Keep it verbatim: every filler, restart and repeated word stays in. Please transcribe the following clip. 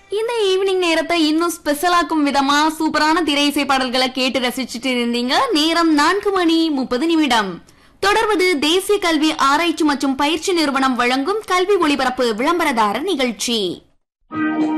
இந்த ஈவினிங் நேரத்தை இன்னும் ஸ்பெஷலாக்கும் விதமா சூப்பரான திரை இசை பாடல்களை கேட்டு ரசிச்சுட்டு இருந்தீங்க. நேரம் நான்கு மணி முப்பது நிமிடம். தொடர்வது தேசிய கல்வி ஆராய்ச்சி மற்றும் பயிற்சி நிறுவனம் வழங்கும் கல்வி ஒளிபரப்பு விளம்பரதார நிகழ்ச்சி.